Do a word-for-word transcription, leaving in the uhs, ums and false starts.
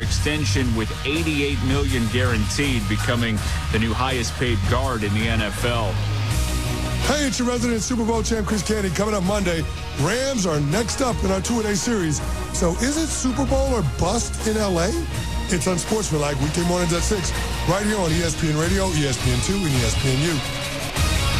extension with eighty-eight million dollars guaranteed, becoming the new highest-paid guard in the N F L. Hey, it's your resident Super Bowl champ, Chris Canty. Coming up Monday, Rams are next up in our two-a-day series. So is it Super Bowl or bust in L A? It's Unsportsmanlike, weekday mornings at six, right here on E S P N Radio, E S P N two, and E S P N U.